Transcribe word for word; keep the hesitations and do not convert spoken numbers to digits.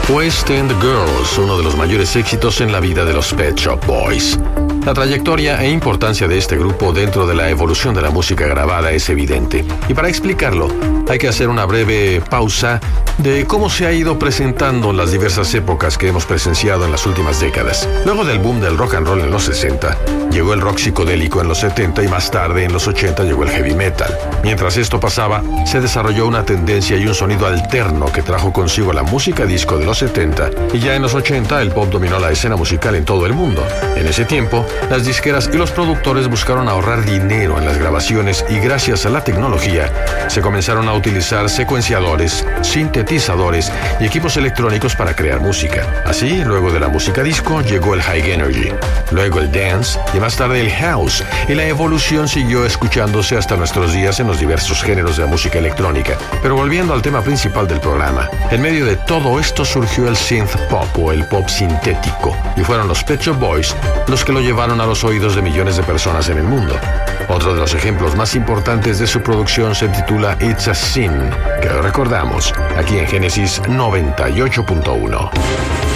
West End Girls, uno de los mayores éxitos en la vida de los Pet Shop Boys. La trayectoria e importancia de este grupo dentro de la evolución de la música grabada es evidente. Y para explicarlo, hay que hacer una breve pausa de cómo se ha ido presentando las diversas épocas que hemos presenciado en las últimas décadas. Luego del boom del rock and roll en los sesenta, llegó el rock psicodélico en los setenta y más tarde, en los ochenta, llegó el heavy metal. Mientras esto pasaba, se desarrolló una tendencia y un sonido alterno que trajo consigo la música disco de los setenta, y ya en los ochenta el pop dominó la escena musical en todo el mundo. En ese tiempo, las disqueras y los productores buscaron ahorrar dinero en las grabaciones y gracias a la tecnología se comenzaron a utilizar secuenciadores, sintetizadores y equipos electrónicos para crear música. Así, luego de la música disco llegó el high energy, luego el dance y más tarde el house, y la evolución siguió escuchándose hasta nuestros días en los diversos géneros de la música electrónica. Pero volviendo al tema principal del programa, en medio de todo esto surgió el synth pop o el pop sintético, y fueron los Pet Shop Boys los que lo llevaron a los oídos de millones de personas en el mundo. Otro de los ejemplos más importantes de su producción se titula It's a Sin, que lo recordamos aquí en Génesis noventa y ocho punto uno.